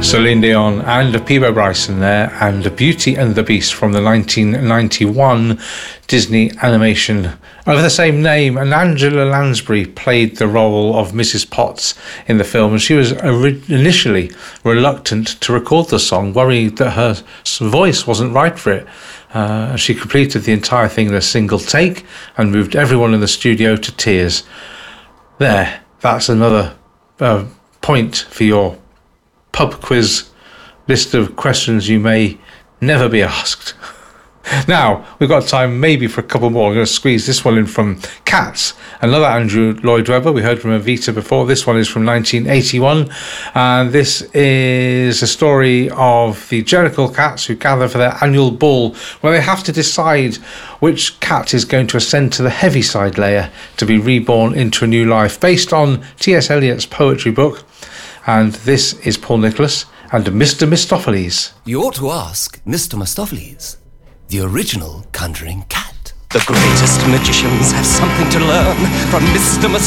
Celine Dion and Peabo Bryson there, and Beauty and the Beast from the 1991 Disney animation of the same name. And Angela Lansbury played the role of Mrs. Potts in the film, and she was initially reluctant to record the song, worried that her voice wasn't right for it. She completed the entire thing in a single take and moved everyone in the studio to tears. There, that's another point for your pub quiz list of questions you may never be asked. Now, we've got time maybe for a couple more. I'm going to squeeze this one in from Cats, another Andrew Lloyd Webber. We heard from Evita before. This one is from 1981, and this is a story of the Jericho cats who gather for their annual ball, where they have to decide which cat is going to ascend to the Heaviside layer to be reborn into a new life, based on T.S. Eliot's poetry book. And this is Paul Nicholas and Mr. Mistopheles. You ought to ask Mr. Mistopheles, the original conjuring cat. The greatest magicians have something to learn from Mr. Mistopheles.